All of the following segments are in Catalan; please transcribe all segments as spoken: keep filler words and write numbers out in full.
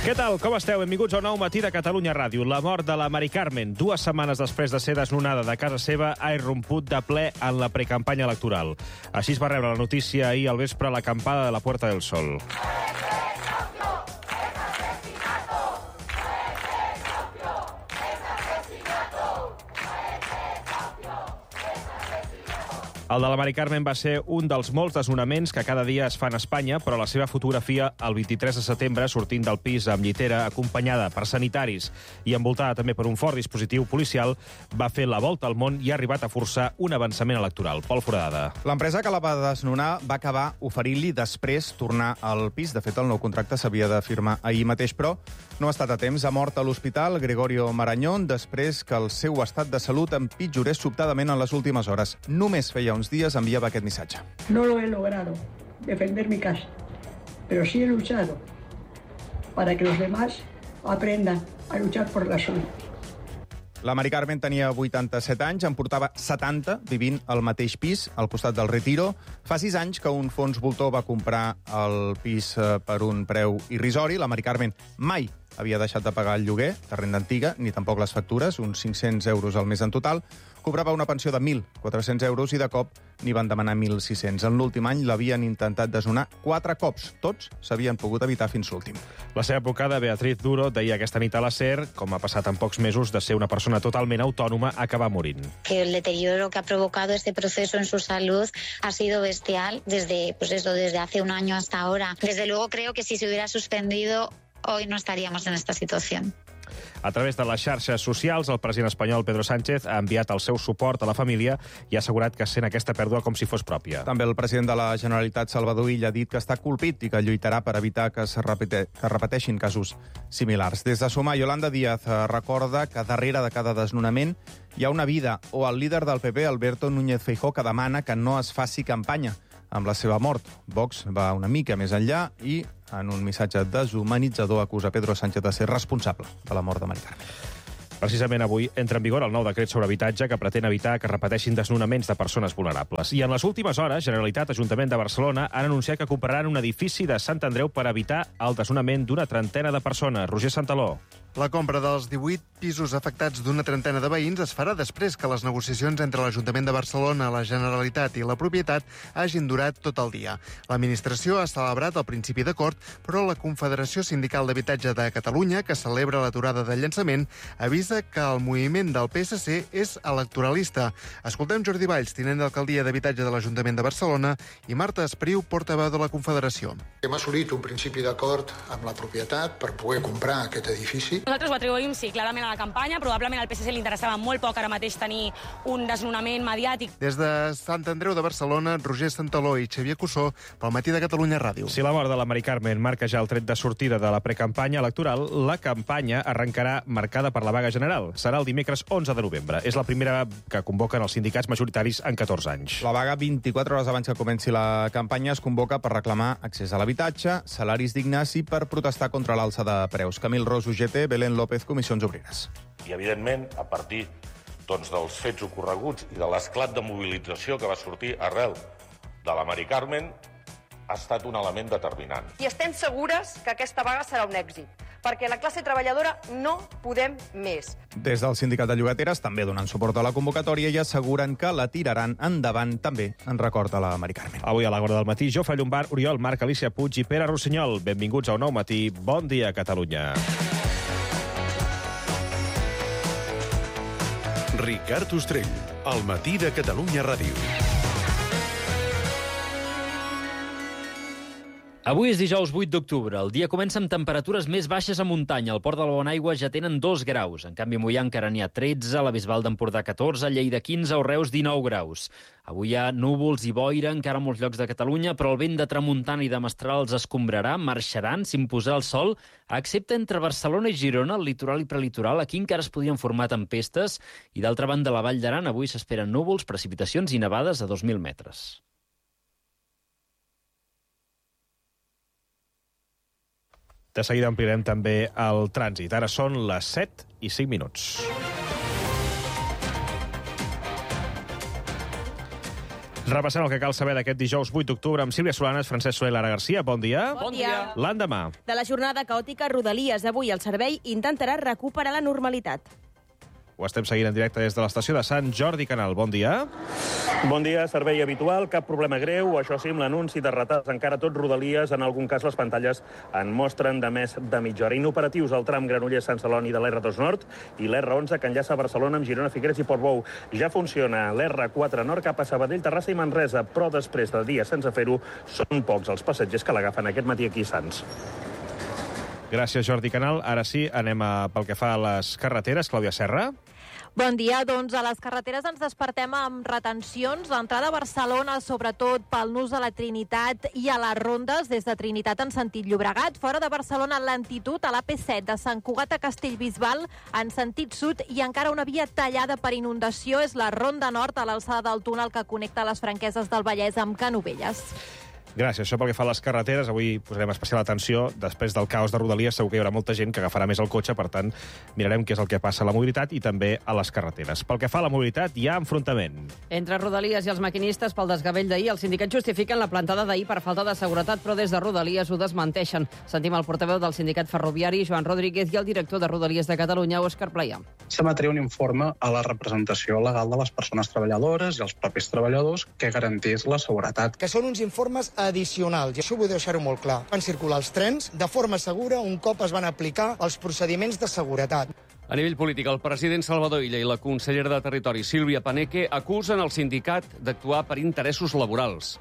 Què tal? Com esteu? Benvinguts a un nou matí de Catalunya Ràdio. La mort de la Mari Carmen, dues setmanes després de ser desnonada de casa seva, ha irromput de ple en la precampanya electoral. Així es va rebre la notícia ahir al vespre a l'acampada de la Puerta del Sol. El de la Mari Carmen va ser un dels molts desnonaments que cada dia es fan a Espanya, però la seva fotografia el vint-i-tres de setembre, sortint del pis amb llitera, acompanyada per sanitaris i envoltada també per un fort dispositiu policial, va fer la volta al món i ha arribat a forçar un avançament electoral. Pol Foradada. L'empresa que la va desnonar va acabar oferint-li després tornar al pis. De fet, el nou contracte s'havia de firmar ahir mateix, però no ha estat a temps. Ha mort a l'hospital Gregorio Marañón després que el seu estat de salut empitjorés sobtadament en les últimes hores. Només feia uns días enviaba aquest missatge. No lo he logrado defender mi casa, pero sí he luchado para que los demás aprendan a luchar por la suya. La Mari Carmen tenia vuitanta-set anys, en portava setanta vivint al mateix pis, al costat del Retiro. Fa sis anys que un fons voltor va comprar el pis per un preu irrisori. La Mari Carmen mai havia deixat de pagar el lloguer de renda antiga, ni tampoc les factures, uns cinc-cents euros al mes en total. Cobrava una pensió de mil quatre-cents euros i de cop n'hi van demanar mil sis-cents. En l'últim any l'havien intentat desnonar quatre cops. Tots s'havien pogut evitar fins l'últim. La seva advocada, Beatriz Duro, deia aquesta nit a la SER, com ha passat en pocs mesos de ser una persona totalment autònoma, a acabar morint. Que el deterioro que ha provocado este proceso en su salud ha sido bestial desde, pues eso, desde hace un año hasta ahora. Desde luego creo que si se hubiera suspendido, hoy no estaríamos en esta situación. A través de les xarxes socials, el president espanyol Pedro Sánchez ha enviat el seu suport a la família i ha assegurat que sent aquesta pèrdua com si fos pròpia. També el president de la Generalitat, Salvador Illa, ha dit que està colpit i que lluitarà per evitar que es, repete, que es repeteixin casos similars. Des de Sumar, Yolanda Díaz recorda que darrere de cada desnonament hi ha una vida, o el líder del P P, Alberto Núñez Feijóo, que demana que no es faci campanya amb la seva mort. Vox va una mica més enllà i, en un missatge deshumanitzador, acusa Pedro Sánchez de ser responsable de la mort de Mari Carmen. Precisament avui entra en vigor el nou decret sobre habitatge que pretén evitar que repeteixin desnonaments de persones vulnerables. I en les últimes hores, Generalitat, Ajuntament de Barcelona han anunciat que compraran un edifici de Sant Andreu per evitar el desnonament d'una trentena de persones. Roger Santaló. La compra dels divuit pisos afectats d'una trentena de veïns es farà després que les negociacions entre l'Ajuntament de Barcelona, la Generalitat i la propietat hagin durat tot el dia. L'administració ha celebrat el principi d'acord, però la Confederació Sindical d'Habitatge de Catalunya, que celebra l'aturada del llançament, avisa que el moviment del P S C és electoralista. Escoltem Jordi Valls, tinent d'alcaldia d'Habitatge de l'Ajuntament de Barcelona, i Marta Espriu, portaveu de la Confederació. Hem assolit un principi d'acord amb la propietat per poder comprar aquest edifici. Nosaltres ho atribuïm, sí, clarament a la campanya. Probablement al P S C li interessava molt poc ara mateix tenir un desnonament mediàtic. Des de Sant Andreu de Barcelona, Roger Santaló i Xavier Cussó, pel Matí de Catalunya Ràdio. Si la mort de la Mari Carmen marca ja el tret de sortida de la precampanya electoral, la campanya arrencarà marcada per la vaga general. Serà el dimecres onze de novembre. És la primera que convoquen els sindicats majoritaris en catorze anys. La vaga, vint-i-quatre hores abans que comenci la campanya, es convoca per reclamar accés a l'habitatge, salaris dignes i per protestar contra l'alça de preus. Camil Ros, U G T, Belén López, Comissions Obreres. I, evidentment, a partir doncs, dels fets ocorreguts i de l'esclat de mobilització que va sortir arrel de la Mari Carmen, ha estat un element determinant. I estem segures que aquesta vaga serà un èxit, perquè la classe treballadora no podem més. Des del Sindicat de Llogateres també donen suport a la convocatòria i asseguren que la tiraran endavant també en record a la Mari Carmen. Avui a l'Agora del Matí, Jofre Llombard, Oriol Marc, Alicia Puig i Pere Rossinyol. Benvinguts a un nou matí. Bon dia, Catalunya. Ricard Ostrell, al Matí de Catalunya Ràdio. Avui és dijous vuit d'octubre. El dia comença amb temperatures més baixes a muntanya. Al Port de la Bonaigua ja tenen dos graus. En canvi, a Moià encara n'hi ha tretze, a la Bisbal d'Empordà catorze, a Lleida quinze o Reus dinou graus. Avui hi ha núvols i boira encara a molts llocs de Catalunya, però el vent de tramuntana i de mestral els escombrarà, marxaran, s'imposarà el sol, excepte entre Barcelona i Girona, el litoral i prelitoral. Aquí encara es podien formar tempestes i, d'altra banda, a la Vall d'Aran avui s'esperen núvols, precipitacions i nevades a dos mil metres. De seguida ampliarem també el trànsit. Ara són les set i cinc minuts. Repassem el que cal saber d'aquest dijous vuit d'octubre amb Sílvia Solanes, Francesc Soler i Lara Garcia. Bon dia. Bon dia. L'endemà. De la jornada caòtica a Rodalies, avui el servei intentarà recuperar la normalitat. Ho estem seguint en directe des de l'estació de Sant Jordi Canal. Bon dia. Bon dia, servei habitual, cap problema greu. Això sí, amb l'anunci de retards encara tot Rodalies. En algun cas les pantalles en mostren de més de mitja hora. Inoperatius al tram Granollers-Sant Celoni de l'R dos Nord i l'R onze que enllaça Barcelona amb Girona, Figueres i Portbou. Ja funciona l'R quatre Nord cap a Sabadell, Terrassa i Manresa, però després de dies sense fer-ho són pocs els passatgers que l'agafen aquest matí aquí a Sants. Gràcies, Jordi Canal. Ara sí, anem a, pel que fa a les carreteres. Clàudia Serra. Bon dia. Doncs a les carreteres ens despertem amb retencions. L'entrada a Barcelona, sobretot pel nus de la Trinitat i a les rondes des de Trinitat en sentit Llobregat. Fora de Barcelona, lentitud a l'A P set de Sant Cugat a Castellbisbal en sentit sud i encara una via tallada per inundació és la Ronda Nord a l'alçada del túnel que connecta les Franqueses del Vallès amb Canovelles. Gràcies. Això pel que fa a les carreteres. Avui posarem especial atenció. Després del caos de Rodalies segur que hi haurà molta gent que agafarà més el cotxe, per tant, mirarem què és el que passa a la mobilitat i també a les carreteres. Pel que fa a la mobilitat, hi ha enfrontament. Entre Rodalies i els maquinistes pel desgavell d'ahir, els sindicats justifiquen la plantada d'ahir per falta de seguretat, però des de Rodalies ho desmenteixen. Sentim el portaveu del sindicat ferroviari, Joan Rodríguez, i el director de Rodalies de Catalunya, Òscar Playa. S'emetria un informe a la representació legal de les persones treballadores i els propis treballadors que garantís la seguretat. Que són uns informes addicionals, i això vull deixar-ho molt clar. Van circular els trens de forma segura un cop es van aplicar els procediments de seguretat. A nivell polític, el president Salvador Illa i la consellera de Territori, Sílvia Paneque, acusen el sindicat d'actuar per interessos laborals.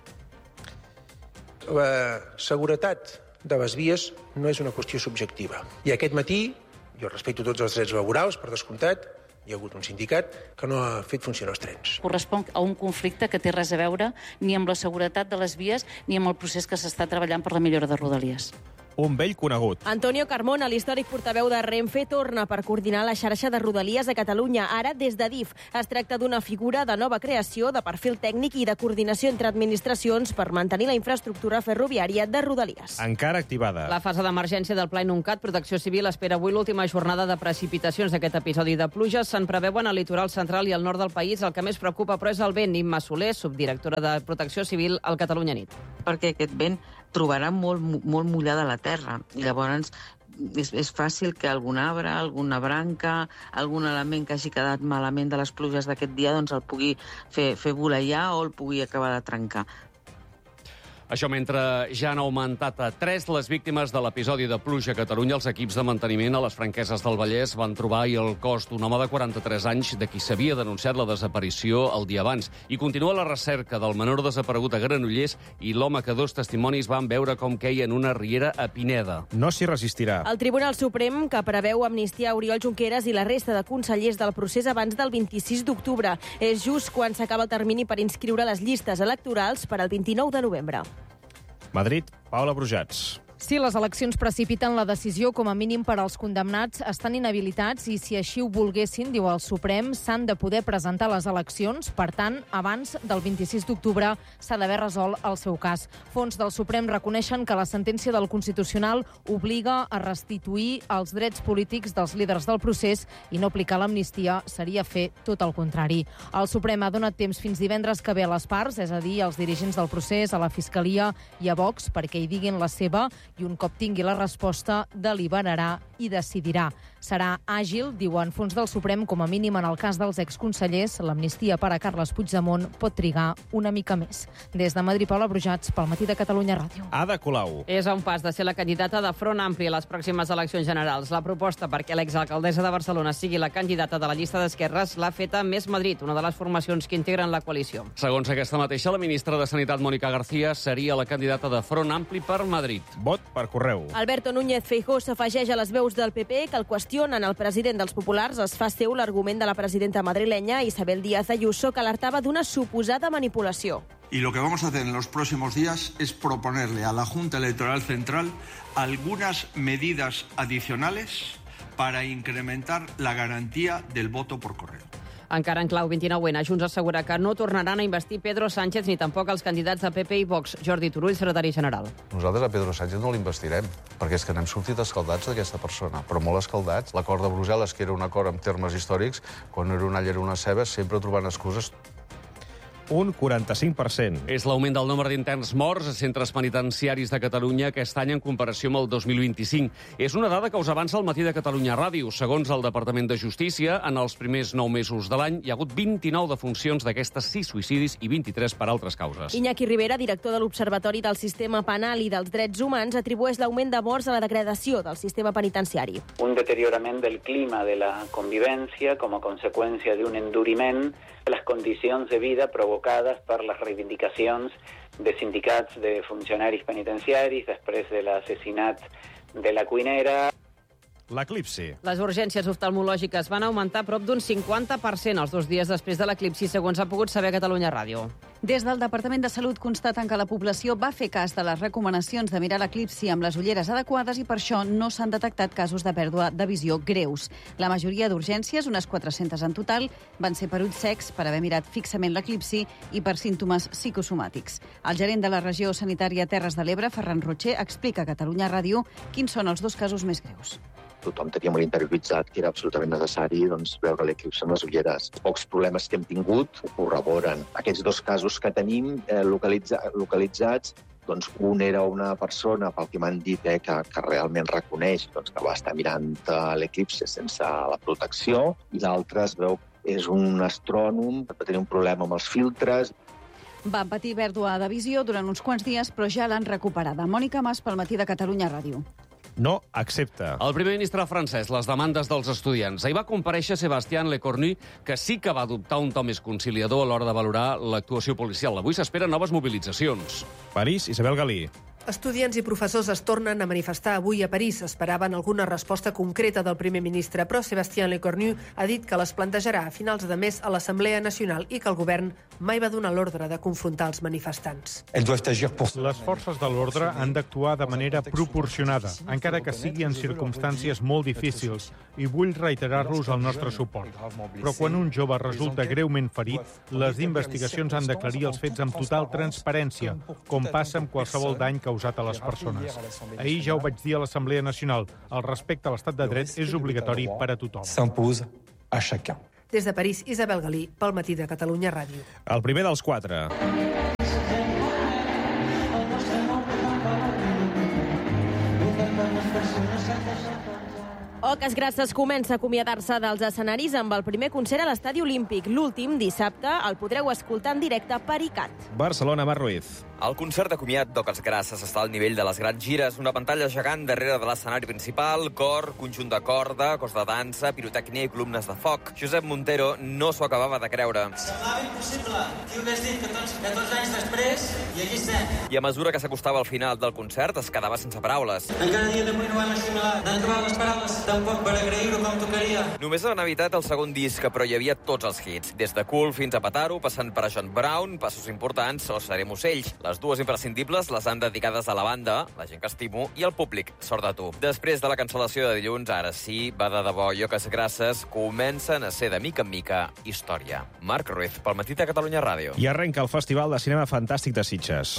La seguretat de les vies no és una qüestió subjectiva. I aquest matí, jo respecto tots els drets laborals, per descomptat, hi ha hagut un sindicat que no ha fet funcionar els trens. Correspon a un conflicte que té res a veure ni amb la seguretat de les vies ni amb el procés que s'està treballant per la millora de Rodalies. Un vell conegut. Antonio Carmona, l'històric portaveu de Renfe, torna per coordinar la xarxa de Rodalies a Catalunya, ara des de D I F. Es tracta d'una figura de nova creació, de perfil tècnic i de coordinació entre administracions per mantenir la infraestructura ferroviària de Rodalies. Encara activada. La fase d'emergència del Pla Inuncat, Protecció Civil, espera avui l'última jornada de precipitacions d'aquest episodi de pluges. Se'n preveuen al litoral central i al nord del país. El que més preocupa, però, és el vent. Imma Soler, subdirectora de Protecció Civil al Catalunya Nit. Perquè aquest vent trobarà molt, molt mullada la terra. I llavors és, és fàcil que algun arbre, alguna branca, algun element que hagi quedat malament de les pluges d'aquest dia doncs el pugui fer, fer voleiar o el pugui acabar de trencar. Això mentre ja han augmentat a tres les víctimes de l'episodi de pluja a Catalunya, els equips de manteniment a les Franqueses del Vallès van trobar ahir el cos d'un home de quaranta-tres anys de qui s'havia denunciat la desaparició el dia abans. I continua la recerca del menor desaparegut a Granollers i l'home que dos testimonis van veure com queia en una riera a Pineda. No s'hi resistirà. El Tribunal Suprem, que preveu amnistiar Oriol Junqueras i la resta de consellers del procés abans del vint-i-sis d'octubre. És just quan s'acaba el termini per inscriure les llistes electorals per al vint-i-nou de novembre. Madrid, Paula Brujats. Si les eleccions precipiten la decisió, com a mínim per als condemnats, estan inhabilitats i, si així ho volguessin, diu el Suprem, s'han de poder presentar les eleccions. Per tant, abans del vint-i-sis d'octubre s'ha d'haver resolt el seu cas. Fons del Suprem reconeixen que la sentència del Constitucional obliga a restituir els drets polítics dels líders del procés i no aplicar l'amnistia seria fer tot el contrari. El Suprem ha donat temps fins divendres que ve a les parts, és a dir, als dirigents del procés, a la Fiscalia i a Vox, perquè hi diguin la seva, i un cop tingui la resposta, deliberarà i decidirà. Serà àgil, diuen fons del Suprem, com a mínim en el cas dels exconsellers. L'amnistia per a Carles Puigdemont pot trigar una mica més. Des de Madrid, Paula Brujats, pel Matí de Catalunya Ràdio. Ada Colau. És a un pas de ser la candidata de Front Ampli a les pròximes eleccions generals. La proposta perquè l'exalcaldessa de Barcelona sigui la candidata de la llista d'esquerres l'ha feta Més Madrid, una de les formacions que integren la coalició. Segons aquesta mateixa, la ministra de Sanitat, Mònica García, seria la candidata de Front Ampli per Madrid. Vot per correu. Alberto Núñez Feijóo s'afegeix a les veus del P P que el qüestionen. El president dels populars es fa seu l'argument de la presidenta madrilenya Isabel Díaz Ayuso, que alertava d'una suposada manipulació. Y lo que vamos a hacer en los próximos días es proponerle a la Junta Electoral Central algunas medidas adicionales para incrementar la garantía del voto por correo. Encara en clau vint-i-nou ena, Junts assegura que no tornaran a investir Pedro Sánchez ni tampoc els candidats de P P i Vox. Jordi Turull, secretari general. Nosaltres a Pedro Sánchez no l'investirem, perquè és que n'hem sortit escaldats d'aquesta persona, però molt escaldats. L'acord de Brussel·les, que era un acord en termes històrics, quan era una alla era una ceba, sempre trobant excuses. un quaranta-cinc per cent. És l'augment del nombre d'interns morts a centres penitenciaris de Catalunya aquest any en comparació amb el dos mil vint-i-cinc. És una dada que us avança al Matí de Catalunya Ràdio. Segons el Departament de Justícia, en els primers nou mesos de l'any hi ha hagut vint-i-nou defuncions, d'aquestes sis suïcidis i vint-i-tres per altres causes. Iñaki Rivera, director de l'Observatori del Sistema Penal i dels Drets Humans, atribueix l'augment de morts a la degradació del sistema penitenciari. Un deteriorament del clima de la convivència com a conseqüència d'un enduriment de les condicions de vida provocades per les reivindicacions de sindicats de funcionaris penitenciaris després de l'assassinat de la cuinera. L'eclipsi. Les urgències oftalmològiques van augmentar prop d'un cinquanta per cent els dos dies després de l'eclipsi, segons ha pogut saber Catalunya Ràdio. Des del Departament de Salut constaten que la població va fer cas de les recomanacions de mirar l'eclipsi amb les ulleres adequades i per això no s'han detectat casos de pèrdua de visió greus. La majoria d'urgències, unes quatre-centes en total, van ser per ulls secs, per haver mirat fixament l'eclipsi i per símptomes psicosomàtics. El gerent de la regió sanitària Terres de l'Ebre, Ferran Rocher, explica a Catalunya Ràdio quins són els dos casos més greus. Tothom tenia molt interioritzat que era absolutament necessari doncs, veure l'eclipsi amb les ulleres. Pocs problemes que hem tingut ho corroboren. Aquests dos casos que tenim eh, localitza localitzats, doncs un era una persona, pel que m'han dit, eh, que, que realment reconeix doncs, que va estar mirant l'eclipsi sense la protecció, i l'altre es veu és un astrònom que va tenir un problema amb els filtres. Va patir pèrdua de visió durant uns quants dies, però ja l'han recuperada. Mònica Mas, pel Matí de Catalunya Ràdio. No accepta. El primer ministre francès, les demandes dels estudiants. Ahir va comparèixer Sébastien Lecornu, que sí que va adoptar un to més conciliador a l'hora de valorar l'actuació policial. Avui s'esperen noves mobilitzacions. París, Isabel Galí. Estudiants i professors es tornen a manifestar avui a París. Esperaven alguna resposta concreta del primer ministre, però Sébastien Lecornu ha dit que les plantejarà a finals de mes a l'Assemblea Nacional i que el govern mai va donar l'ordre de confrontar els manifestants. Les forces de l'ordre han d'actuar de manera proporcionada, encara que sigui en circumstàncies molt difícils, i vull reiterar-los el nostre suport. Però quan un jove resulta greument ferit, les investigacions han d'aclarir els fets amb total transparència, com passa amb qualsevol dany causat a les persones. Ahir ja ho vaig dir a l'Assemblea Nacional, el respecte a l'estat de dret és obligatori per a tothom. Des de París, Isabel Galí, pel Matí de Catalunya Ràdio. El primer dels quatre. Oques Grasses comença a acomiadar-se dels escenaris amb el primer concert a l'Estadi Olímpic. L'últim, dissabte, el podreu escoltar en directe per ICAT. Barcelona, Mar Ruiz. El concert de comiat d'Oques Grasses està al nivell de les grans gires, una pantalla gegant darrere de l'escenari principal, cor, conjunt de corda, cos de dansa, pirotècnia i columnes de foc. Josep Montero no s'ho acabava de creure. Semblava impossible. Qui ho hagués dit que tots, que tots anys després i aquí estem. I a mesura que s'acostava al final del concert es quedava sense paraules. Encara dia d'avui no ho hem assimilat. No hem trobat les paraules tampoc per agrair-ho com tocaria. Només han evitat el segon disc, però hi havia tots els hits. Des de Cool fins a Pataro, passant per a John Brown, Passos Importants o Serem Ocells. Les dues imprescindibles les han dedicades a la banda, la gent que estimo, i al públic, sort de tu. Després de la cancel·lació de dilluns, ara sí, va de debò i Oques Grasses comencen a ser de mica en mica història. Marc Ruiz, pel Matí de Catalunya Ràdio. I arrenca el Festival de Cinema Fantàstic de Sitges.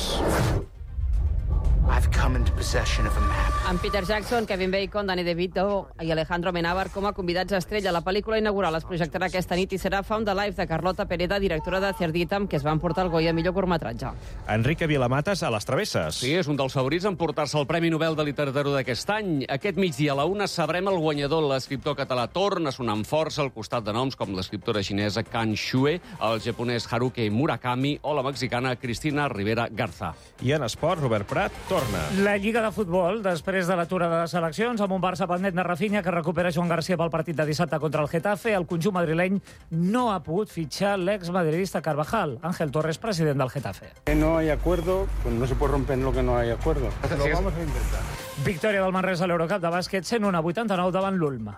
I've come into possession of a map. Amb Peter Jackson, Kevin Bacon, Danny DeVito i Alejandro Amenábar com a convidats estrella. La pel·lícula inaugural es projectarà aquesta nit i serà Found Alive de Carlota Pereda, directora de Cerditam, que es va emportar el Goya a millor curtmetratge. Enrique Vilamatas a les travesses. Sí, és un dels favorits en portar-se el Premi Nobel de Literatura d'aquest any. Aquest migdia a la una sabrem el guanyador. L'escriptor català torna a sonar amb força al costat de noms com l'escriptora xinesa Kan Xue, el japonès Haruki Murakami o la mexicana Cristina Rivera Garza. I en esport, Robert Prat torna. La Lliga de Futbol, després de l'aturada de seleccions, amb un Barça pendent de Rafinha que recupera Joan García pel partit de dissabte contra el Getafe, el conjunt madrileny no ha pogut fitxar l'exmadridista Carvajal. Ángel Torres, president del Getafe. No hay acuerdo, pues no se puede romper lo que no hay acuerdo. Lo vamos a intentar. Victòria del Manresa a l'Eurocup de bàsquet, cent un a vuitanta-nou davant l'Ulm.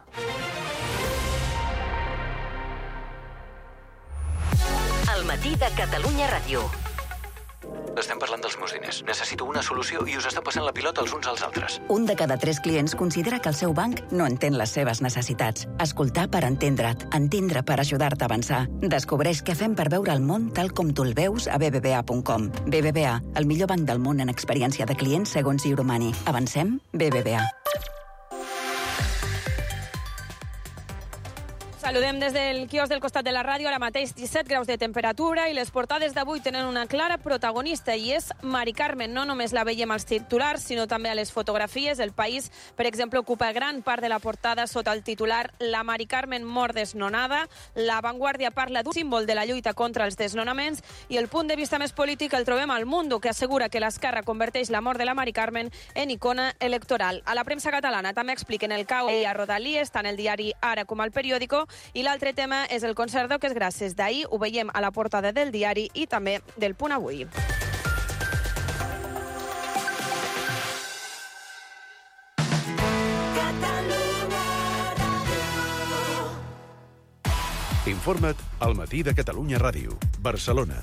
El Matí de Catalunya Ràdio. Estem parlant dels meus diners. Necessito una solució i us està passant la pilota els uns als altres. Un de cada tres clients considera que el seu banc no entén les seves necessitats. Escoltar per entendre't. Entendre per ajudar-te a avançar. Descobreix què fem per veure el món tal com tu el veus a b b v a punt com. B B V A, el millor banc del món en experiència de clients segons Euromani. Avancem? B B V A. Saludem des del quiosc del costat de la ràdio, ara mateix disset graus de temperatura, i les portades d'avui tenen una clara protagonista, i és Mari Carmen. No només la veiem als titulars, sinó també a les fotografies. El País, per exemple, ocupa gran part de la portada sota el titular La Mari Carmen mor desnonada. La Vanguardia parla d'un símbol de la lluita contra els desnonaments, i el punt de vista més polític el trobem al Mundo, que assegura que l'Esquerra converteix la mort de la Mari Carmen en icona electoral. A la premsa catalana també expliquen el caos a Rodalies, tant el diari Ara com al Periódico. I l'altre tema és el concert d'Oques Grasses d'ahir. Ho veiem a la portada del diari i també del Punt Avui. Informa't al Matí de Catalunya Ràdio, Barcelona.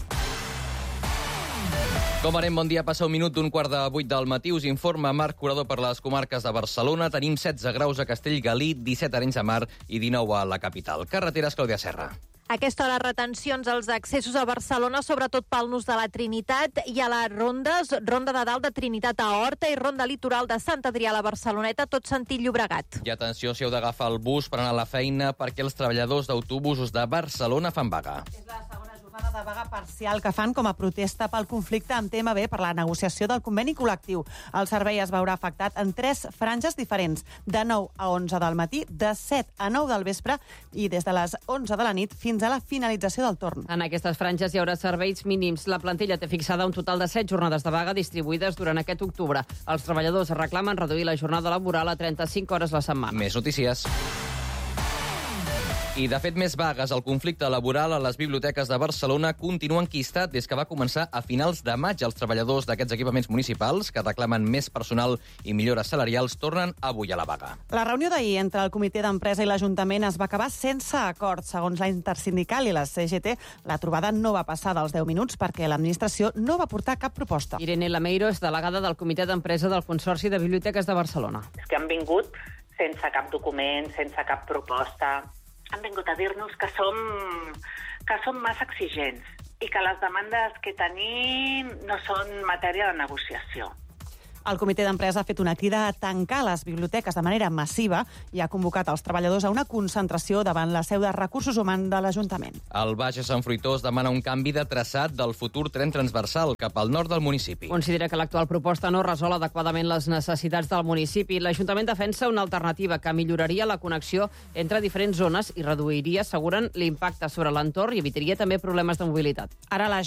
Com anem? Bon dia. Passa un minut d'un quart de vuit del matí. Us informa Marc Curador per les comarques de Barcelona. Tenim setze graus a Castellgalí, disset a Arenys de Mar i dinou a la capital. Carreteres, Clàudia Serra. A aquesta hora, retencions als accessos a Barcelona, sobretot pel nus de la Trinitat i a les rondes, Ronda de Dalt de Trinitat a Horta i Ronda Litoral de Sant Adrià a la Barceloneta, tot sentit Llobregat. I atenció si heu d'agafar el bus per anar a la feina, perquè els treballadors d'autobusos de Barcelona fan vaga. És la segona jornada de vaga parcial que fan com a protesta pel conflicte amb T M B per la negociació del conveni col·lectiu. El servei es veurà afectat en tres franges diferents, de nou a onze del matí, de set a nou del vespre i des de les onze de la nit fins a la finalització del torn. En aquestes franges hi haurà serveis mínims. La plantilla té fixada un total de set jornades de vaga distribuïdes durant aquest octubre. Els treballadors reclamen reduir la jornada laboral a trenta-cinc hores la setmana. Més notícies. I, de fet, més vagues. El conflicte laboral a les biblioteques de Barcelona continua enquistat des que va començar a finals de maig. Els treballadors d'aquests equipaments municipals, que reclamen més personal i millores salarials, tornen avui a la vaga. La reunió d'ahir entre el comitè d'empresa i l'Ajuntament es va acabar sense acord. Segons la Intersindical i la C G T, la trobada no va passar dels deu minuts perquè l'administració no va portar cap proposta. Irene Lameiro és delegada del comitè d'empresa del Consorci de Biblioteques de Barcelona. És que han vingut sense cap document, sense cap proposta. Han vingut a dir-nos que som, que som massa exigents i que les demandes que tenim no són matèria de negociació. El comitè d'empresa ha fet una crida a tancar les biblioteques de manera massiva i ha convocat els treballadors a una concentració davant la seu de Recursos Humans de l'Ajuntament. El Bages Sant Fruitós demana un canvi de traçat del futur tren transversal cap al nord del municipi. Considera que l'actual proposta no resol adequadament les necessitats del municipi. L'Ajuntament defensa una alternativa que milloraria la connexió entre diferents zones i reduiria, asseguren, l'impacte sobre l'entorn i evitaria també problemes de mobilitat. Ara la